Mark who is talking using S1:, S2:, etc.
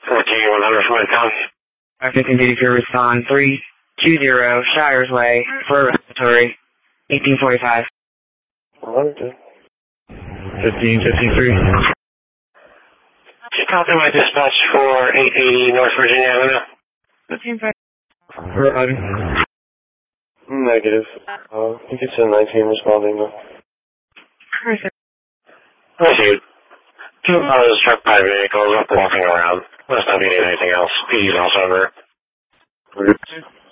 S1: 100 from Midtown.
S2: 1582 respond 320 Shires Way for respiratory 1845.
S3: 1553.
S1: Just copy my dispatch for 880 North Virginia Avenue.
S2: 1553.
S3: Roger.
S4: Negative. I think it's a 19 responding though.
S1: Received. 2 cars, truck, private vehicles, walking around. Must not be anything else. Please also over.